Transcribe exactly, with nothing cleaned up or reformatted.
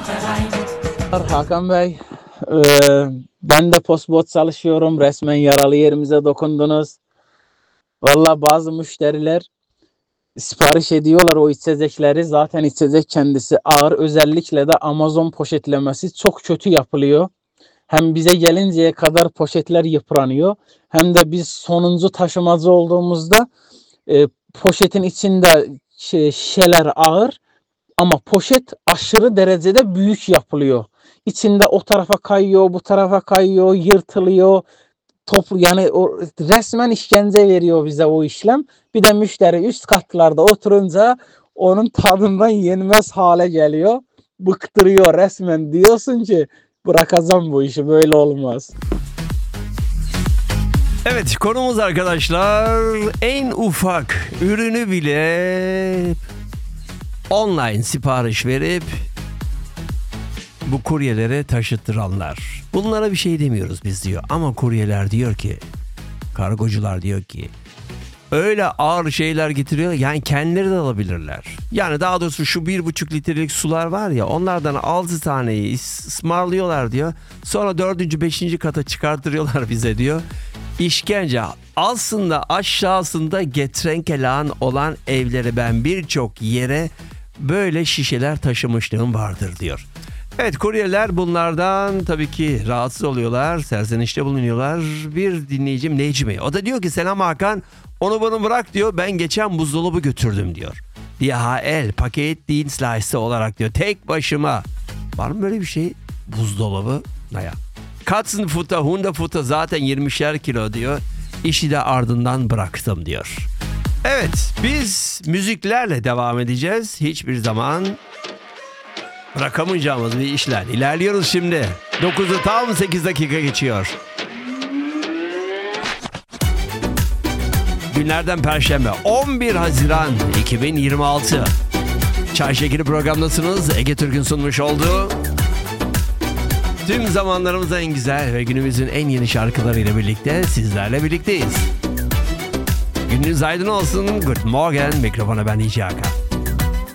Hakan Bey, e, ben de postbot çalışıyorum. Resmen yaralı yerimize dokundunuz. Valla bazı müşteriler sipariş ediyorlar o içecekleri. Zaten içecek kendisi ağır. Özellikle de Amazon poşetlemesi çok kötü yapılıyor. Hem bize gelinceye kadar poşetler yıpranıyor. Hem de biz sonuncu taşımacı olduğumuzda e, poşetin içinde şey, şişeler ağır. Ama poşet aşırı derecede büyük yapılıyor. İçinde o tarafa kayıyor, bu tarafa kayıyor, yırtılıyor. Toplu yani o resmen işkence veriyor bize o işlem. Bir de müşteri üst katlarda oturunca onun tadından yenmez hale geliyor. Bıktırıyor resmen, diyorsun ki bırakacağım bu işi, böyle olmaz. Evet, konumuz arkadaşlar en ufak ürünü bile online sipariş verip bu kuryelere taşıttıranlar. Bunlara bir şey demiyoruz biz diyor. Ama kuryeler diyor ki, kargocular diyor ki öyle ağır şeyler getiriyor, yani kendileri de alabilirler. Yani daha doğrusu şu bir buçuk litrelik sular var ya, onlardan altı taneyi ısmarlıyorlar diyor. Sonra dördüncü beşinci kata çıkartırıyorlar bize diyor. İşkence. Aslında aşağısında getrenkelan olan evleri ben birçok yere böyle şişeler taşımışlığım vardır diyor. Evet, kuryeler bunlardan tabii ki rahatsız oluyorlar, serzenişte bulunuyorlar. Bir dinleyicim Necmi, o da diyor ki selam Hakan, onu bunu bırak diyor, ben geçen buzdolabı götürdüm diyor. D H L paketdienstleister olarak diyor, tek başıma. Var mı böyle bir şey? Buzdolabı ne ya? Katzenfutter, Hundefutter zaten yirmişer kilo diyor. İşi de ardından bıraktım diyor. Evet, biz müziklerle devam edeceğiz. Hiçbir zaman bırakamayacağımız bir işler. İlerliyoruz şimdi. dokuzu tam sekiz dakika geçiyor. Günlerden Perşembe on bir Haziran iki bin yirmi altı. Çay Şekeri programdasınız. Ege Türk'ün sunmuş olduğu tüm zamanlarımızın en güzel ve günümüzün en yeni şarkılarıyla birlikte sizlerle birlikteyiz. Gününüz aydın olsun. Good morning. Mikrofona ben D J Hakan.